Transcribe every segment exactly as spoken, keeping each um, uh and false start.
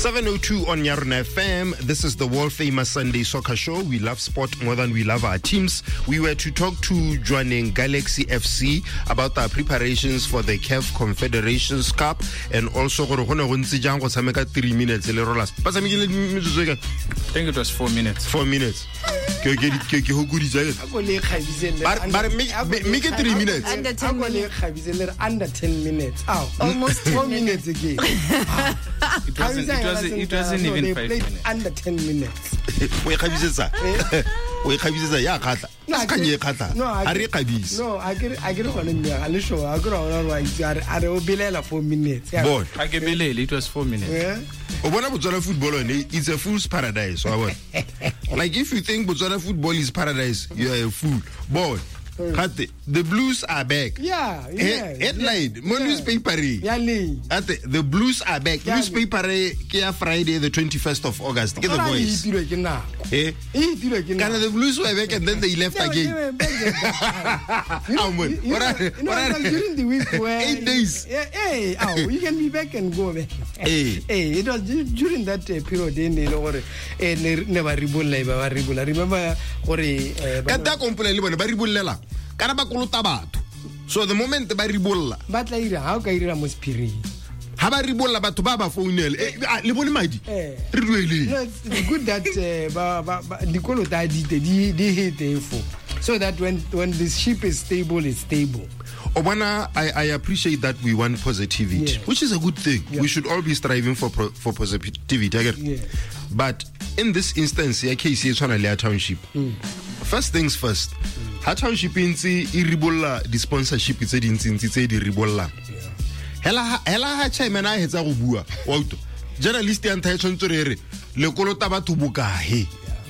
seven oh two on Yarna F M. This is the world-famous Sunday Soccer Show. We love sport more than we love our teams. We were to talk to Jwaneng Galaxy F C about our preparations for the C A F Confederations Cup, and also three minutes. I think it was four minutes. Four minutes. But make it three minutes. Under ten minutes. Under ten minutes. Oh, almost four minutes again. It wasn't, it wasn't, it wasn't no, even they five played minutes. under ten minutes. We have this. We have this. Yeah, kata. Can you kata? No, I get. No, I get. I get on the. I show. I go on. I I will be there four minutes. Boy, I get it was four minutes. Yeah. When Botswana football, it's a fool's paradise. So like if you think Botswana football is paradise, you are a fool. Boy. Mm. The Blues are back. Yeah, yeah. Headline, yeah, yeah. Newspaper. Yeah, the, the Blues are back. Yeah, newspaper. Yeah, Friday, the twenty-first of August. Get the voice. Eh? Kind of the Blues were back and then they left yeah, again. you know, you, you know, you know, like during the week where eight days. Yeah, hey, oh, you can be back and go back. Hey, hey, it was during that uh, period. Then they know, eh, never ribble, never ribble. I remember, or Kata complain, never ribble. So the moment ba ribolla but like how can you almost piri ha ba ribolla batho ba ba founela le bone madi re duele. It's good that ba ba dikolo ta di di di hit info so that when when the ship is stable it's stable. Obana, I, I appreciate that we want positivity, yeah. which is a good thing. Yeah. We should all be striving for pro, for positivity. Yeah. But in this instance, here case is on a township. Mm. First things first. Mm. Ha township insi iribolla di sponsorship tse dintsi ntsi tse di ribolla. Hela hela ha chairman a hetsa go bua. Wa uto. Journalist ya ntha tshwantse re re le kolota batho bokahe.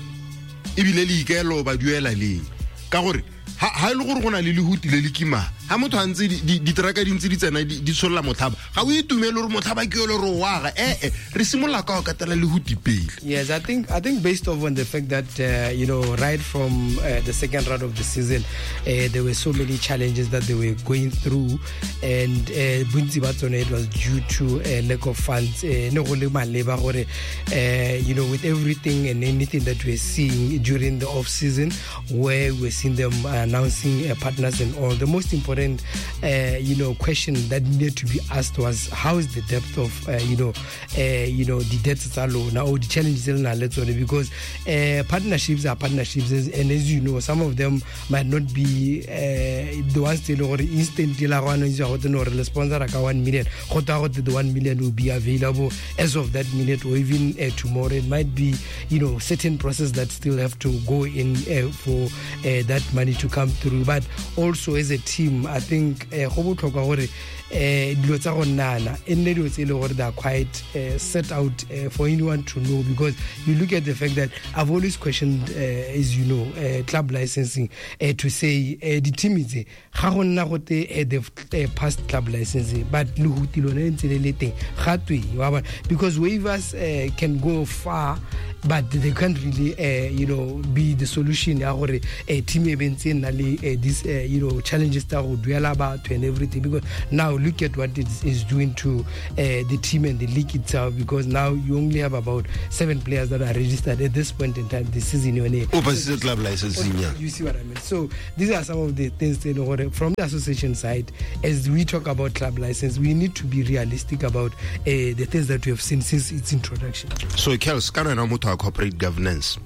Ibile le ikelo ba duela le. Ka gore ha ha ile gore gona le lehuti le lekima ha motho a ntse di di traka di ntse di tsena di tsholla mothaba ga o itumele gore mothaba ke yole ro waga eh eh re simolla ka o katela lehuti pele. Yes, I think I think based off on the fact that uh, you know right from uh, the second round of the season uh, there were so many challenges that they were going through, and bunzi ba tsone it was due to a uh, lack of funds no go le maleba gore you know with everything and anything that we're seeing during the off season where we're seeing them uh, announcing uh, partners and all. The most important, uh, you know, question that needed to be asked was how is the depth of, uh, you know, uh, you know, the debts are low now, or the challenges are now, because uh, partnerships are partnerships, and as you know, some of them might not be uh, the ones still or instantly like one is or the sponsor like one million. The one million will be available as of that minute or even uh, tomorrow. It might be, you know, certain process that still have to go in uh, for uh, that money to come through, but also as a team I think go botlhokwa gore dilo tsa go nana enne dilo tse le gore they are quite uh, set out uh, for anyone to know, because you look at the fact that I've always questioned uh, as you know uh, club licensing uh, to say uh, the team is ga go nna go te uh, they've uh, passed club licensing but le hutilo ne ntse le teng gatwe because waivers uh, can go far but they can't really uh, you know be the solution ya gore a team events in uh, these uh, you know challenges that would dwell about and everything, because now look at what it is doing to uh, the team and the league itself, because now you only have about seven players that are registered at this point in time this season. Opposite club licensing, yeah. You see what I mean? So these are some of the things, you know, from the association side. As we talk about club license, we need to be realistic about uh, the things that we have seen since its introduction. So Kels, can I know corporate governance?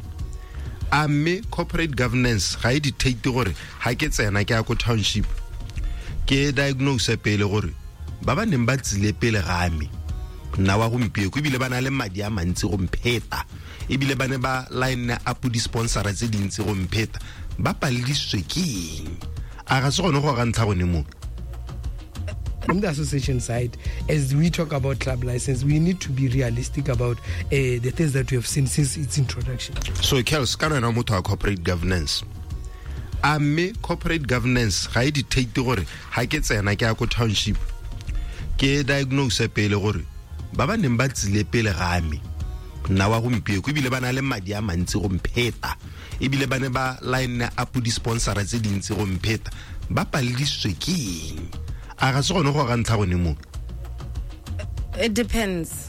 Ame corporate governance ga e dictate gore ha ke tsena ke ya go township ke diagnose pele gore ba ba neng ba tsile pele ga me nna wa go mpie go bile ba na le madi a mantsi go mpheta e bile ba ne ba line up di sponsor tse dintsi go mpheta ba palliswe ke a ga se gone go ga ntla go ne mo. From the association side, as we talk about club license, we need to be realistic about uh, the things that we have seen since its introduction. So, Kels, can I know about corporate governance? Ame corporate governance ga e dictate gore ha ke tsena ke ya go township ke diagnose pele gore ba ba neng ba tsile pele ga me nna wa go mpie go bile ba na le madi a mantsi go mpheta e bile ba ne ba line up di sponsor tse dintsi go mpheta ba palliswe ke a ga se gone go ga ntla go ne mo. It depends.